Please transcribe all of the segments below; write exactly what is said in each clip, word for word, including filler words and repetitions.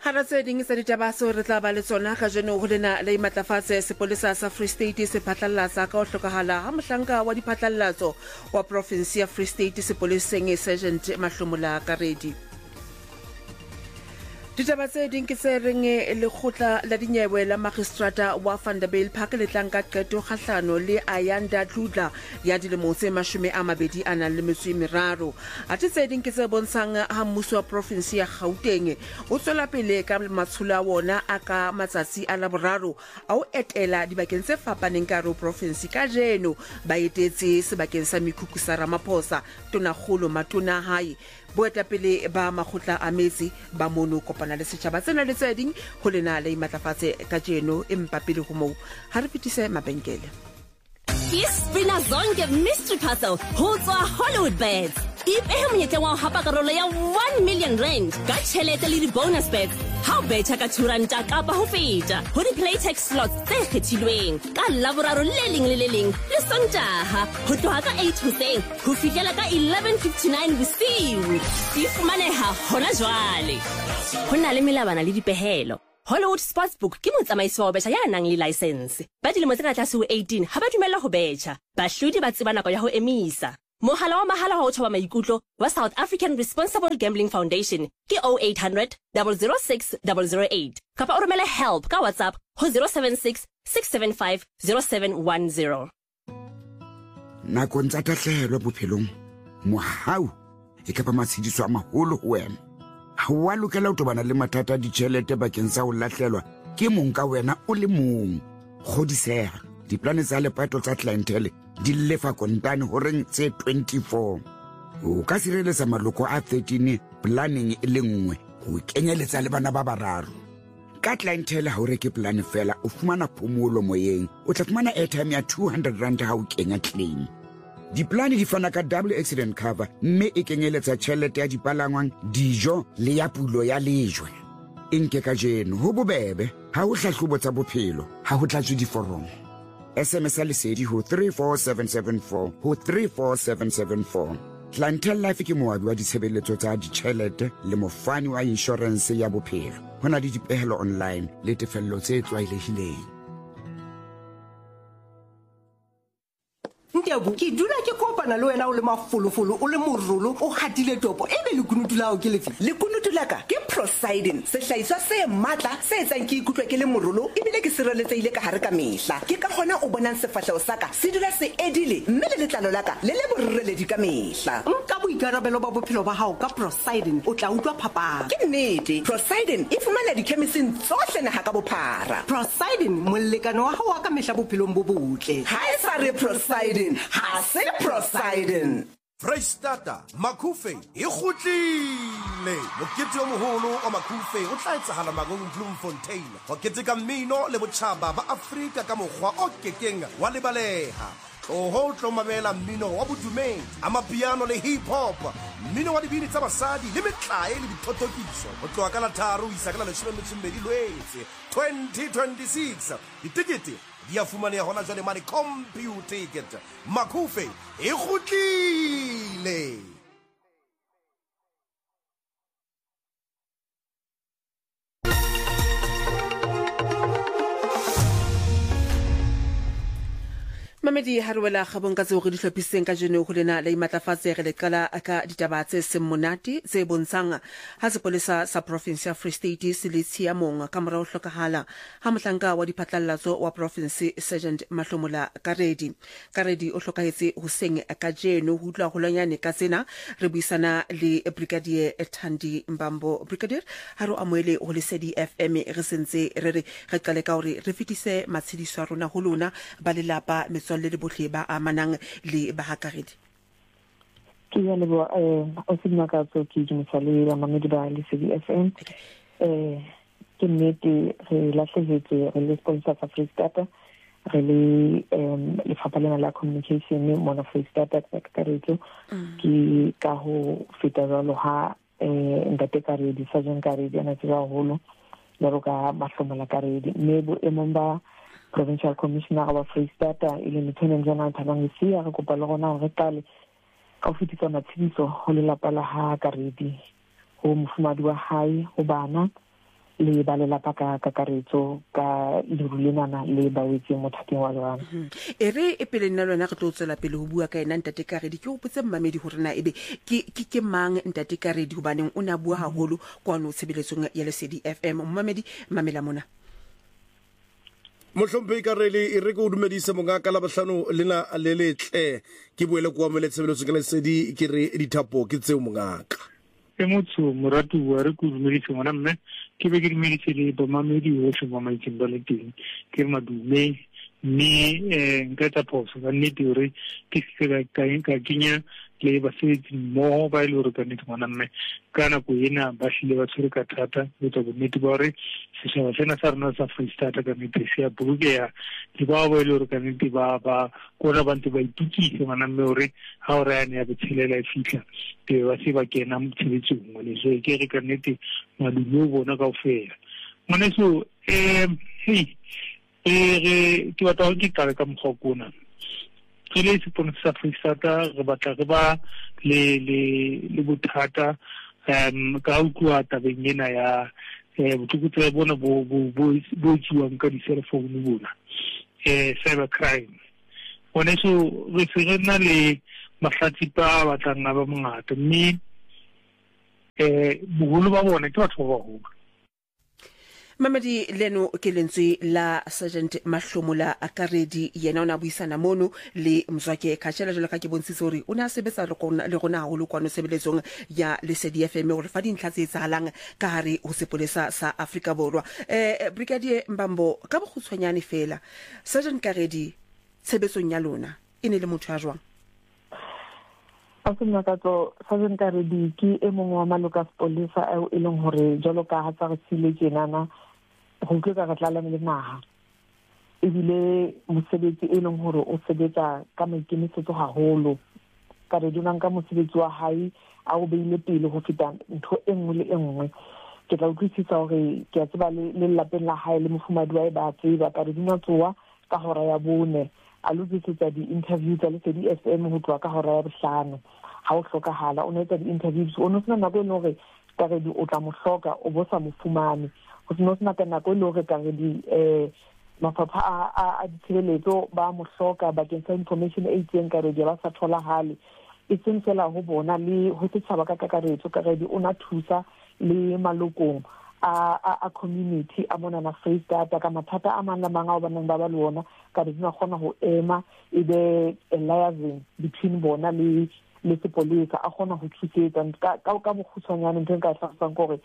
Hara tse ding tsa ditaba tseo re tla ba le tsona ka jeno ho lena le matlafatse sepolesa sa Free State se phatlalatsa ka ho hlokahala ha mohlanka wa diphatlalatso wa province ya Free State sepoleseng Sergeant Mahlomola Karedi. Ditaba tse ding ke tse reng le khotla la dinyewe la magistrata wa Vanderbijl Park le tlanka qeto kgahlano le Ayanda Dludla ya dilemo tse mashome a mabedi a nang le metso e meraro. Athe tse ding ke tse bontshang ha mmuso wa province ya Gauteng o tswela pele ka matsholo a wona a ka matsatsi a la boraro a o etela dibakeng tse fapaneng ka ro province ka jeno ba etetse sebakeng sa Mikhukhu sa Ramaphosa Tonakgolo Matona hae boetapele ba makgotla a metsi ba mono kopana le setjhaba tsena le tse ding ho lena le matlafatse ka jeno empa pele ho moo ha re fitise mabenkele. Ispina zonke mystery puzzle ho tswa Hollywood Bets. Ipehe monyetla wa hapa karolo ya one million rand ka tjhelete le di bonus bets. Ha o betha ka two ranta kapa ho feta ho di playtex slots tse kgethilweng ka laboraro le leng le le leng le Sontaha ho tloha ka eight hoseng ho fihlela ka eleven fifty-nine bosiu. Ifumaneha hona jwale. Ho na le melabana le dipehelo. Hollywood Sportsbook ke motsamaisi wa betjha ya nang le license. Ba dilemo tse ka tlase ho eighteen ha ba dumella ho betjha. Bahlodi ba tseba nako ya ho emisa. Mohala wa mahala wa ho thoba maikutlo wa South African Responsible Gambling Foundation ke oh eight hundred, zero zero six, zero zero eight. Kapa o romele help ka WhatsApp ho zero seven six, six seven five, zero seven one zero. Nakong tsa tahlehelo bophelong mohau e ka ba matshidiso a maholo ho wena. Ha wa lokela ho tobana le mathata a ditjhelete bakeng sa ho lahlelwa ke mong ka wena o le mong. Kgodiseha diplane tsa lepato tsa clientele di lefa kontane ho reng tse twenty-four. O ka sireletsa maloko a thirteen planning e le nngwe ho kenyeletsa le bana ba bararo. Ka clientele ha o reke plan fela o fumana phomolo moyeng o tla fumana airtime ya two hundred rand ha o kenya claim. Diplane di fana ka double accident cover mme e kenyeletsa tjhelete ya dipalangwang dijo le ya pulo ya lejwe. Inke ka jeno ho bobebe ha o hlahlobo tsa bophelo ha ho tlatswe diforomo. S M S lesedi ho three four seven seven four ho three four seven seven four. Clientele Life ke moabi wa ditshebeletso tsa ditjhelete le mofani wa insurance ya bophelo. Hona le dipehelo online le tefello tse tlwaelehileng. Ndiabu ke dula ke kopana le wena o le mafolofolo o le morolo o hatile topo e be le kunutu la o ke lefi le kunutu la ka ke Prosidin se hlaiswa se matla se etsang ke ikutlwa ke le morolo e bile ke sireletsehile ka hare ka mehla ke ka gona o bonang sefahleo sa ka se dula se edile mme le letlalo la ka le le borreledi ka mehla nka boikarabelo ba bophelo ba hao ka Prosidin o tla utlwa phapang ke nnete Prosidin e fumana di-chemistry tsohle naha ka bophara Prosidin molekano wa hao wa ka mehla bophelong bo botle ha e sa re Prosidin ha se Prosidin. Freistata Makhufe e kgutlile mokete o moholo wa Makhufe o tla etsahala Magong Bloemfontein ho keteka mmino le botjhaba ba Afrika ka mokgwa o kekeng wa lebaleha o ho tlo mamela mmino wa bodumedi amapiano le hip hop mmino wa dibini tsa basadi le metlae le dithothokiso ho tloha ka la tharo isa ka la leshome Lwetse twenty twenty-six ditikete dia fumaneha hona jwale mane computer ticket Makhufe e kgutlile. Mamedi harwela khabong ka tseo go di hlophiseng ka jeno go lena le matlafatse re le qala ka ditaba tse semmonate tse bontshang ha sepolesa sa province ya Free State se le tshiamong ka mora ho hlokahala ha mohlanka wa diphatlalatso wa province Sergeant Mahlomola Karedi. Karedi o hlokahetse hoseng ka jeno ho utlwa holonyane ka tsena re buisana le Brigadier Thandi Mbambo. Brigadier haro amoele ho le Lesedi F M re sentse re re re qale ka hore re fitise matshediso a rona ho lona ba lelapa metso le le bohle ba amanang le bahakaredi. Ke ya le bo eh o sina ka tso ke dimsale ba mamedi ba Lesedi F M eh ke nnete re lahlehetse re le sponsor sa Free State re le em le fapalena la communication mona Free State ka radio ke ka ho feta jalo ha eh ndate ka radio Sergeant Karedi ana tswa holo le ro ka Mahlomola Karedi mme bo emomba Provincial Commissioner wa Free State ile Lieutenant General Thabangisia re kopa le gona re tale ka fitisa matshidiso ho le lapa la ha Karedi ho mofumadi wa hae ho bana le ba lelapa ka kakaretso ka leru lenana le ba wetseng mothating wa lwana. E re e pele nna lona re tlo tswela pele ho bua ka ena Ntate Karedi ke o botse mmamedi hore na ebe ke ke mang Ntate Karedi hobaneng o na bua haholo kwano tshebeletsong ya Lesedi F M. Mmamedi mamela mona. Mohlomphei Karedi e re go dumedise mongaka la bohlano lena le letle ke boele kwa mo le tshebeletso ke Lesedi ke re dithapo ke tseo mongaka. E motho moratu wa re go dumedise ngwana mme ke be ke dumedise le bomamedi o se mo maitseng ba le teng ke madume mme eh nka tsa phoso ba nnete hore ke se ka ka kenya le ba sebetsi mo ba ile hore ka nnete ngwana mme kana go ena ba hlile ba tshwere ka thata le tsa bonnete ba hore se se sena sa rena sa Free State ka nnete se ya burukeya di ba ba ile hore ka nnete ba ba kona ba ntse ba itukise ngwana mme hore ha o re ya ne ya botshelela e fitla ke ba se ba kena mo tshebetsong mo le so ke re ka nnete madume o bona kaofela ngwana so eh hey eh ke batla ho ke qala ka mokgokona ke le sepone sa Free State re batla re ba le le le bothata um ka utlwa tabeng ena ya eh botokotse bona bo bo bo tsiwang ka di cell phone bona eh cyber crime bona so re se rena le mahlatsi pa batlang ba mongata mme eh boholo ba bona ke batho ba baholo. Mamadi leno ke lentswe la Sergeant Mahlomola Karedi yena ona buisana mono le Mzwake Khashela jalo ka ke bontshitse hore o na sebetsa le gona haholo kwano sebeletsong ya Lesedi F M hore fa dintlha tse tsalang ka hare ho sepolesa sa Afrika Borwa. eh Brigadier Mbambo ka bogutshwanyane fela Sergeant Karedi tshebetsong ya lona e ne le motho a jwang? Asina ka to Sergeant Karedi ke e mongwe wa maloka sepolesa eo e leng hore jalo ka ha tsa re sile tjenana go ke ka tlala le naha ebile mosebetsi e leng hore o sebetsa ka maikemisetso haholo ka re dinang ka mosebetsi wa hae a o beile pele ho feta ntho e nngwe le e nngwe ke tla utlwisisa hore ke a tseba le lapeng la hae le mofumadi wa e ba tseba ka re dina tsoa ka hora ya bone a lokisetsa di-interview tsa Lesedi F M ho tloha ka hora ya bohlano ha o hlokahala o netsa di-interviews o no sena nako e leng hore Karedi o tla mo hloka o bo sa mo fumane go no sena ka nako e leng hore Karedi eh mafapha a a ditshebeletso ba mo hloka bakeng sa information e itseng Karedi ba sa thola hale e seng fela ho bona le ho setjhaba ka kakaretso Karedi o na thusa le malokong a a community a mona na Free State ka mathata a mang le mang a ba nang ba ba le ona Karedi na kgona ho ema e be a liaison between bona le le sepolesa a kgona ho thusetsa ka ka bogutshwanyane nteng ka tlhasang gore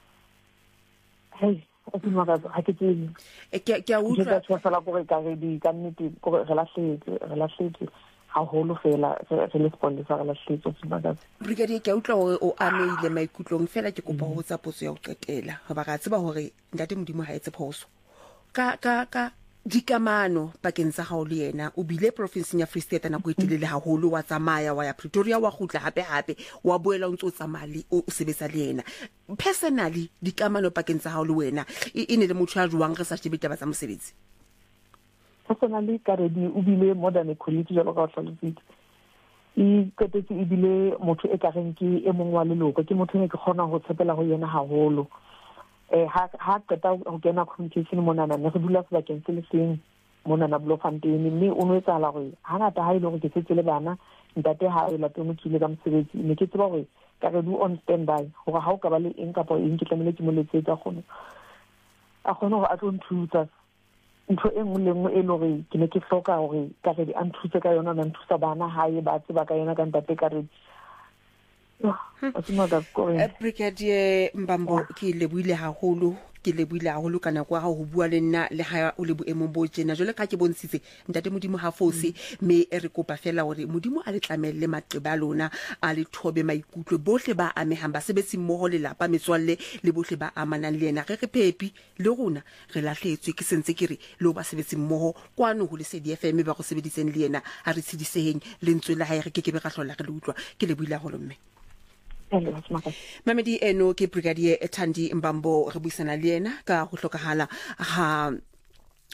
hey a tsima ka ha ke tsene e ke ke a utlwa ke tsela gore Karedi ka nnete gore re lahletse re lahletse haholo fela re le sepolesa re lahletse tsima ka Brigadier ke a utlwa hore o ameile maikutlong fela ke kopa ho tsa potso ya ho qetela hoba ga tseba hore Ntate Modimo ha etse phoso ka ka ka dikamano pakeng tsa hao le yena o bile province ya Free State na go etelele haholo wa tsamaya wa ya Pretoria wa gutla hape hape wa boela o ntse o tsamali o sebetsa le yena personally dikamano pakeng tsa hao le wena e ne le motho a jwang re sa shebe taba tsa mosebetsi? Personally Karedi o bile modern colleague jalo ka tlhalositse e ketetse e bile motho e ka reng ke e mongwe wa leloko ke motho e ke kgona go tshepela go yena haholo eh ha ha qeta ho kena communication mona na re dula sebakeng se le seng mona na Bloemfontein mme o no etsa la gore ha ngata ha ile go ke setse le bana ntate ha e la teng tsile ka mosebetsi ne ke tseba gore ka re du on standby gore ha o ka ba le eng kapa eng ke tlamele ke mo letsetsa gone a gone go a tlo nthusa ntho e nngwe le nngwe e le gore ke ne ke hloka gore ka re di a nthuse ka yona na nthusa bana hae ba tseba ka yona ka ntate ka re Brigadier Mbambo ke leboile haholo ke leboile haholo kana kwa ho bua le nna le ha o le boemong bo tjena jole ka ke bontshitse Ntate Modimo ha fose me e re kopa fela hore Modimo a le tlamelle maqeba a lona a le thobe maikutlo bohle ba amehang ba sebetsi mmoho le lapa metswalle le bohle ba amanang le yena re re pepi le rona re lahletswe ke sentse ke re le ba sebetsi mmoho kwano ho Lesedi F M ba go sebeditseng le yena a re tshediseng le ntswe la hae re ke ke be ga hlola re le utlwa ke leboile haholo mme. Mamedi eno ke Brigadier Thandi Mbambo re buisana le yena ka go hlokahala ha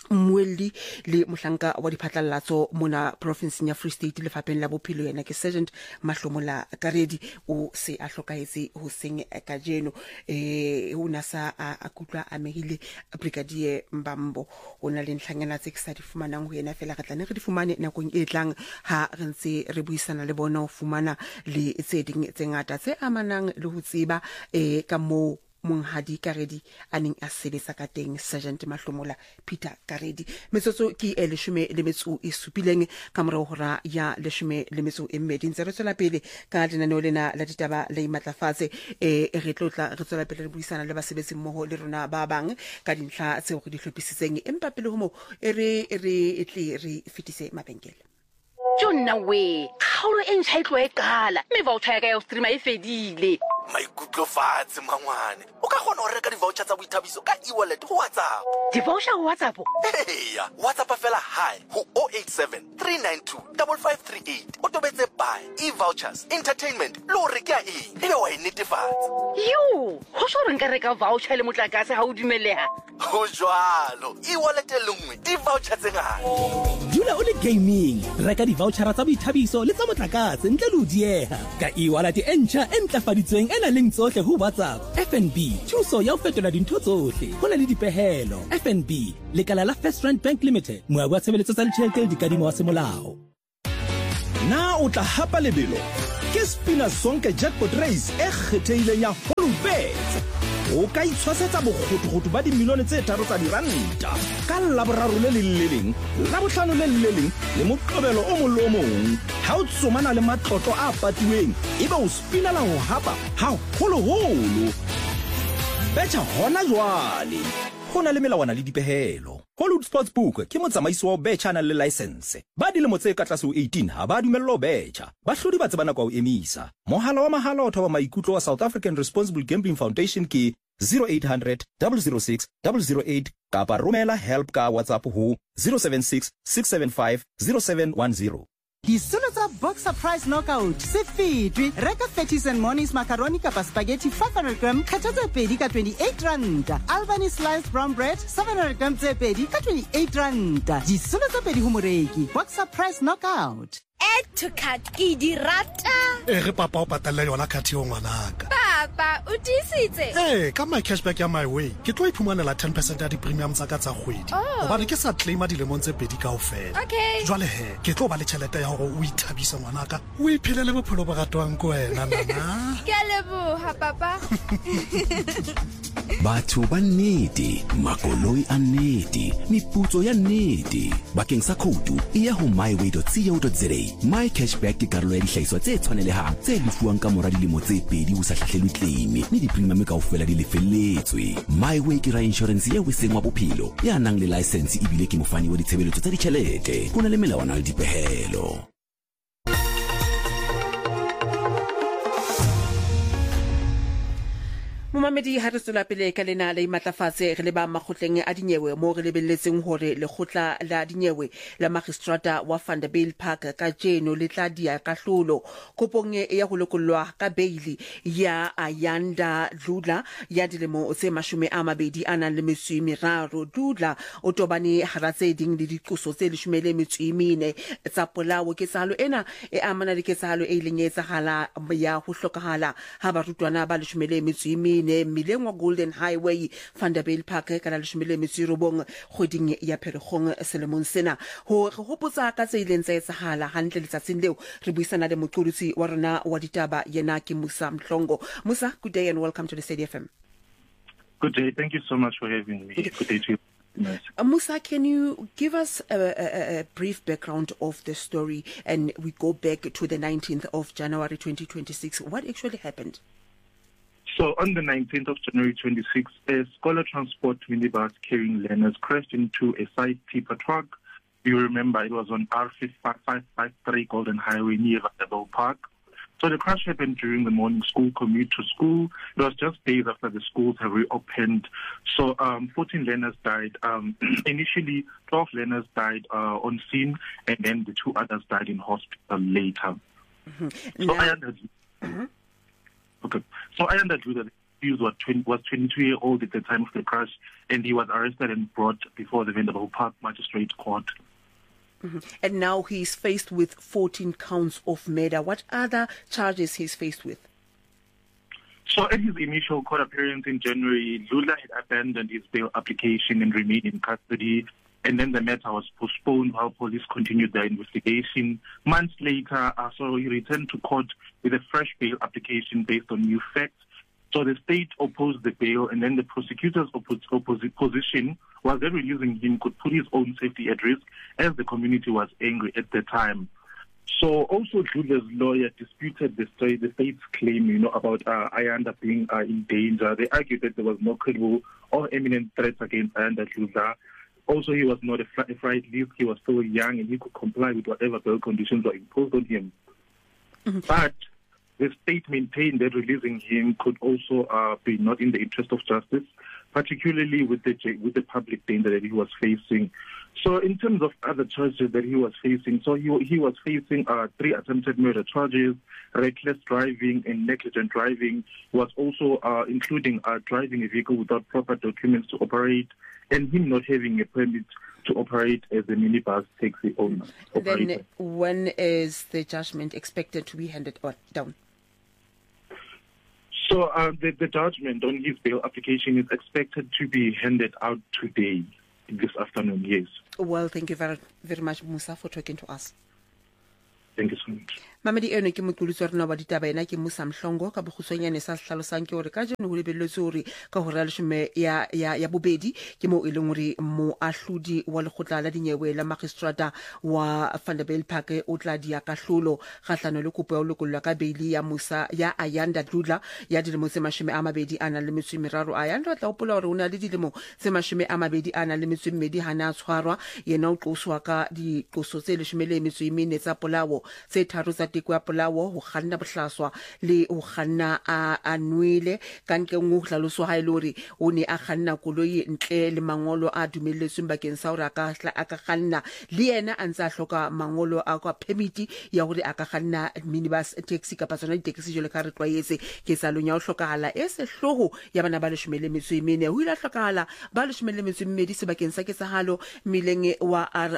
Mweli le mohlanka wa diphatlalatso mona province ya Free State le fapeng la bophelo yena ke Sergeant Mahlomola Karedi o se a hlokahetse ho seng ka jeno eh una sa a kutwa amehile Brigadier Mbambo ona le ntlhangana tse ke sa di fumanang ho yena fela re tla ne re di fumane nakong e tlang ha re ntse re buisana le bona ho fumana le tse ding tse ngata tse amanang le ho tseba eh ka mo Monghadi Karedi aning a sebetsa ka teng Sergeant Mahlomola Peter Karedi metsotso ke e leshome le metso e supileng ka morao hora ya leshome le metso e mmedi ntse re tswela pele ka lenaneo lena la ditaba le matlafatse e re tlotla re tswela pele re buisana le basebetsi mmoho le rona ba bang ka dintlha tseo re di hlophisitseng empa pele ho mo e re re etle re fitise mabenkele Jonna we kgaolo e ntšha e tlo e kala mme voucher ya ka ya streama e fedile maikutlo fatshe mangwane o ka gona go reka di-voucher tsa boithabiso ka e-wallet go WhatsApp di-voucher go WhatsApp eya WhatsApp fela hi go zero eight seven three nine two five five three eight o tobetse buy e-vouchers entertainment le gore ke a eng ebe wa e netefatsa yo go so re nka reka voucher le motlakase ha o dumeleha go jwalo e-wallet e lengwe di-voucher tse ngata dula o le gaming reka di-vouchera tsa boithabiso le tsa motlakase ntle le ho diega ka e-wallet e ntšha e ntlafaditsweng e nang le tsohle ho WhatsApp F N B thuso ya ho fetola dintho tsohle ho na le dipehelo F N B lekala la First Rand Bank Limited moabi wa tshebeletso tsa ditjhelete le dikadimo wa semolao na o tla hapa lebelo ke Spina Sonke Jackpot Race e kgethehileng ya Holbet o ka itshwasetsa bokgotokgoto ba dimilione tse tharo tsa diranta ka laboraro le le leleng la bohlano le leleng le moqobelo o mollo o mong ha o tsomana le matlotlo a patiweng ebe o spinala ho hapa ha holoholo betha hona jwale go na le melawana le dipehelo Hollywood Sportsbook ke motsamaisi wa betcha na le license ba dilemo tse ka tlase ho eighteen ha ba dumello betcha ba hlodi ba tsebana kwa o emisa mohala wa mahala o thoba maikutlo wa South African Responsible Gambling Foundation ke zero eight hundred zero zero six zero zero eight kapa romela help ka WhatsApp ho zero seven six six seven five zero seven one zero Disolo tsa Boxer Price Knockout se fitwe reka Fatties and Monies macaroni kapa spaghetti five hundred gram kgetho tse pedi ka twenty-eight rand Albany sliced brown bread seven hundred gram tse pedi ka twenty-eight rand disolo tse pedi ho moreki Boxer Price Knockout Add to cart ke di rata e re papa o patalla yona khathi o ngwanaka papa o tisitse eh ka my cashback ya my way ke tlo iphumanela ten percent ya di premium tsa ka tsa kgwedi hobane ke sa claima dilemong tse pedi kaofela okay jwale he ke tlo ba le tšhelete ya gore o ithabisa ngwanaka o iphelele bophelo bo ratwang ko wena nana ke leboha papa batho ba nnete makoloi a nnete meputso ya nnete bakeng sa khoutu e ya ho myway dot co dot za my cashback ke karolo ya dihlahiswa tse tshwanelehang tse lefuwang ka mora dilemo tse pedi ho sa hlahlelwe claim le di-premium kaofela di lefelletswe myway ke ra insurance ya weseng wa bophelo ya nang le license ebile ke mofani wa ditshebeletso tsa ditjhelete ho na le melawana le dipehelo Momamedi ha re tswela pele ka lena le matlafatse re le ba makgotleng a dinyewe mo re lebelletseng hore lekgotla la dinyewe la magistrata wa Vanderbilt Park ka jeno le tla dia kahlolo kopong ya ho lokollwa ka bail ya Ayanda Dludla ya dilemo tse mashome a mabedi a nang le metso e meraro Dludla o tobane hara tse ding le diqoso tse leshome le metso e mene tsa polao ke tsalo ena e amana le ke tsalo e ileng e etsahala ya ho hlokahala ha barutwana ba leshome le metso e mene ne mileng wa Golden Highway Vanderbilt Park ka la leshome le metso e robong kgweding ya Pherekgong selemong sena ho re hopotsa ka tse ileng tsa etsahala hantle letsatsing leo re buisana le moqolotsi wa rona wa ditaba yena ke Musa Mhlongo. Musa, good day and welcome to the Steady F M. Good day, thank you so much for having me. Good day to you. Nice. Uh, Musa, can you give us a, a, a brief background of the story and we go back to the nineteenth of January twenty twenty-six? What actually happened? So on the nineteenth of January twenty-six, a Scholar Transport minibus carrying learners crashed into a side tipper truck. You remember it was on R five five five three Golden Highway near Vanderbilt Park. So the crash happened during the morning school commute to school. It was just days after the schools have reopened. So um, fourteen learners died. Um, initially, twelve learners died uh, on scene, and then the two others died in hospital later. Mm-hmm. So now, I understood. Mm-hmm. Okay. So I understood that accused was twenty, was twenty-two year old at the time of the crash, and he was arrested and brought before the Vanderbilt Park Magistrate Court. Mm-hmm. And now he's faced with fourteen counts of murder. What other charges he's faced with? So at his initial court appearance in January, Dludla had abandoned his bail application and remained in custody. And then the matter was postponed while police continued their investigation. Months later, uh, so he returned to court with a fresh bail application based on new facts. So the state opposed the bail, and then the prosecutor's oppo- opposite position was that releasing him could put his own safety at risk, as the community was angry at the time. So also Dludla's lawyer disputed the, state, the state's claim, you know, about uh, Ayanda being uh, in danger. They argued that there was no credible or imminent threats against Ayanda Dludla. Also, he was not a, fr- a fright least. He was still young and he could comply with whatever bail conditions were imposed on him. Mm-hmm. But the state maintained that releasing him could also uh, be not in the interest of justice, particularly with the with the public danger that he was facing. So in terms of other charges that he was facing, so he, he was facing uh, three attempted murder charges, reckless driving and negligent driving, was also uh, including uh, driving a vehicle without proper documents to operate, and him not having a permit to operate as a minibus taxi owner. Operator. Then when is the judgment expected to be handed down? So uh, the, the judgment on his bail application is expected to be handed out today, this afternoon, yes. Well, thank you very, very much, Musa, for talking to us. Thank you so much. Mamedi eno ke motlolisi wa rena wa ditaba ena ke Musa Mhlongo ka bogusonyane sa hlalosang ke hore ka jeno ho lebelletswe hore ka hora le shome ya ya ya bobedi ke mo e leng hore moahlodi wa lekgotla la dinyewe la magistrata wa Vanderbilt Park o tla dia kahlolo gahlano le kopo ya lokollo ka beili ya Musa ya Ayanda Dludla ya dilemo tse mashome a mabedi ana le metso e meraro. Ayanda tla hopola hore o na le dilemo tse mashome a mabedi ana le metso e mmedi hana tshwarwa yena o qoswa ka diqoso tse leshome le metso e mene tsa polao tse tharo tsa teko ya polao ho kganna bohlaswa le ho kganna a anwele ka ntle ngwe ho hlaloswa ha ile hore o ne a kganna koloi ntle le mangolo a dumelletsweng bakeng sa hore a ka a ka kganna le yena a ntse a hloka mangolo a ka permit ya hore a ka kganna minibus taxi kapa tsona di taxi jole ka re tlwaetse ke sa lonya o hlokahala e se hlogo ya bana ba leshome le metso e mene ho ile hlokahala ba leshome le metso e mmedi sebakeng sa ketsahalo mileng wa R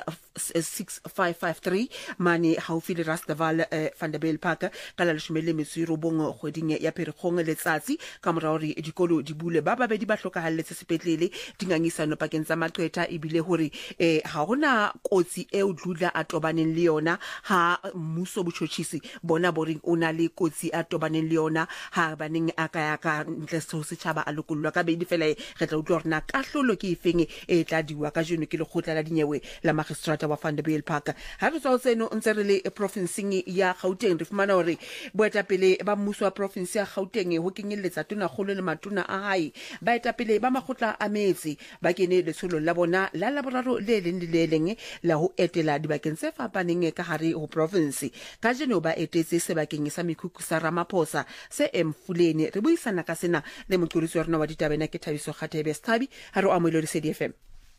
six five five three mane haufi le Rustenburg Vanderbilt Park ka la leshome le metso e robong kgweding ya Pherekgong letsatsi ka mora hore dikolo di bule ba babedi ba hlokahalletse sepetlele dingangisano pakeng tsa maqwetha ebile hore eh ha hona kotsi e o Dludla a tobaneng le yona ha mmuso botjhotjhisi bona boring ona le kotsi a tobaneng le yona ha baneng a ka ya ka ntle se setjhaba a lokollwa ka beidi fela re tla utlwa rena kahlolo ke ifeng e tla diwa ka jeno ke lekgotla la dinyewe la magistrata wa Vanderbilt Park. Ha re tswa tseno ntse re le provinceng ya Gauteng re fumana hore boetapele ba mmuso wa province ya Gauteng ho kenyeletsa tona kgolo le matona a hae baetapele ba makgotla a metsi ba kene letsholo la bona la laboraro le leng le leng la ho etela dibakeng tse fapaneng ka hare ho province ka jeno ba etetse sebakeng sa Mikhukhu sa Ramaphosa se Emfuleni. Re buisana ka sena le moqolisi wa rena wa ditaba ena ke Thabiso Kgathebe Stabi ha re amohele le C D F M.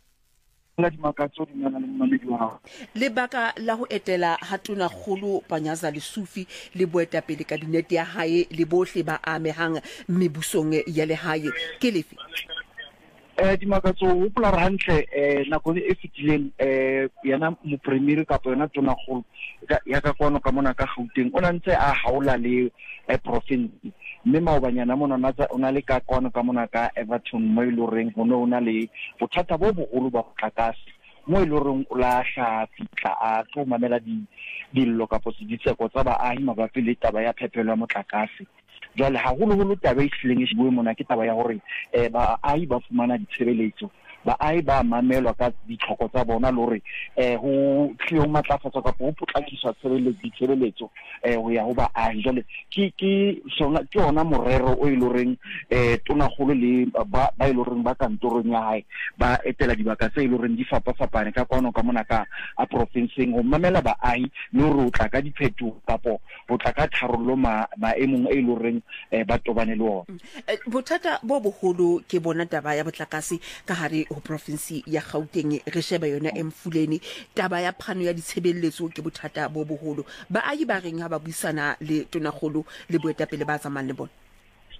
La dimakatso di nana le mamedi wa hao le baka la ho etela hatuna kholo Panyaza le Sufi le boetapele kabinete ya hae le bohle ba amehang mebusong ya le hae ke lefe eh dimakatso o pula re hantle eh nako e fitileng eh yana mo premier ka yona tona kholo ya ka kono ka mona ka Gauteng o nantse a haola le eh province mme maobanyana mona natsa ona le ka kono ka mona ka Everton mo iloreng hono ona le bothata bo bogolo ba tlakase mo iloreng o la sha fitla a tlo mamela di dillo ka positse ko tsa ba ahi mabapi le taba ya phepelo ya motlakase jwale ha holo holo taba e hlileng e bue mona ke taba ya hore eh ba ahi ba fumana ditshebeletso ba ai ba mamelwa ka ditlhoko tsa bona lore eh ho tlhio matlafatsa ka po potlakiswa tshebeletso ditshebeletso eh ho ya ho ba a jole ke ke sona ke ona morero o iloreng eh tona golo le ba ba iloreng ba kantorong ya hae ba etela dibaka tse iloreng di fapa fapane ka kono ka mona ka a provinceng ho mamela ba ai le ro tla ka dipheto kapo bo tla ka tharollo ma maemong e iloreng eh ba tobane le ona bothata bo boholo ke bona taba ya botlakase ka hare ho province ya Gauteng re sheba yona Emfuleni taba ya phano ya ditshebeletso ke bothata bo boholo ba ayi ba reng ha ba buisana le tonakgolo le boetapele ba tsamang le bona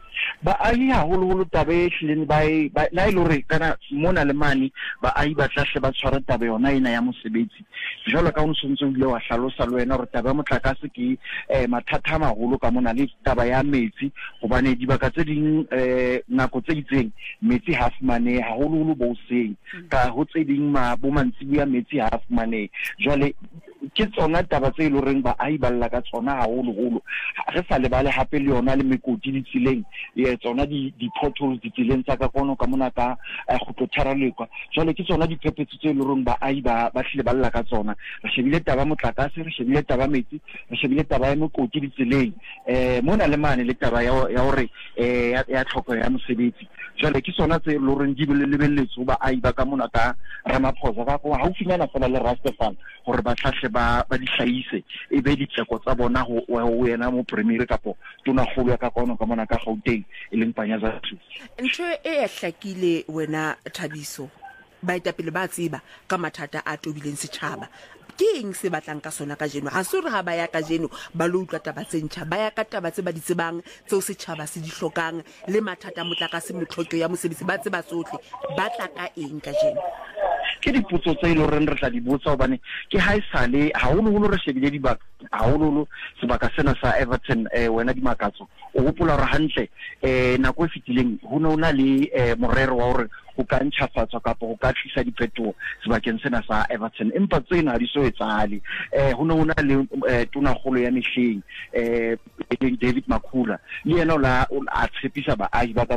baahi haholoholo tabe hlileng ba la ile hore kana mona le mane baahi ba tlahle ba tshwara tabe yona ena ya mosebetsi jalo ka o sontse ile wa hlalosa le wena hore tabe ya motlakase ke eh mathata maholo ka mona le taba ya metsi hobane dibaka tse ding eh nako tse itseng metsi ha fumane haholoholo bo seng ka ho tse ding ma bo mantsibu ya metsi ha fumane jale ke tsona taba tse ile horeng baahi ba lla ka tsona haholoholo re sa le ba le hape le yona le mekoti di tsileng ye tsona di di potholes di tsileng tsa ka kono ka mona ka go tlo tharalekwa jale ke tsona di phephetso tse ile horeng baahi ba ba hlile ba lla ka tsona re shebile taba motlakase re shebile taba metsi re shebile taba ya mekoti di tsileng eh mona le mane le taba ya ya hore eh ya tlhoko ya mosebetsi jale ke tsona tse ile horeng di le lebelletso baahi ba ka mona ka Ramaphosa ka go haufinyana fela le Rastefan hore ba tlhahle ba ba di hlahise e be ditleko tsa bona ho ho yena mo premier kapo tona kholo ya ka kono ka mona ka Gauteng e leng Panyaza two ntho e hlakile wena Thabiso ba etapele ba tseba ka mathata a tobileng setjhaba ke eng se batlang ka sona ka jeno ha se re ha ba ya ka jeno ba lo utlwa taba tse ntjha ba ya ka taba tse ba di tsebang tseo setjhaba se di hlokang le mathata motlakase motlhoko ya mosebetsi ba tseba tsohle ba tla ka eng ka jeno ke dipotso tse ile hore re tla di botsa hobane ke ha isale haholoholo re shebile dibaka haholoholo sebaka sena sa Everton eh wena di makatso o hopola re hantle eh nako e fitileng ho ne ona le eh morero wa hore go ka ntšhafatswa kapo go ka tlisa diphetogo sebakeng sena sa Everton empa tsena di so etsale eh ho ne ona le tona kgolo ya mehleng eh David Makhura le yena o la a tshepisa baahi ba